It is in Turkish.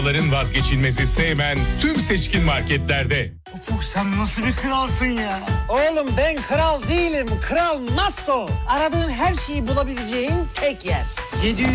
Ların vazgeçilmezi Seymen tüm seçkin marketlerde. Ufuk sen nasıl bir kralsın ya? Oğlum ben kral değilim. Kral Masko. Aradığın her şeyi bulabileceğin tek yer. 700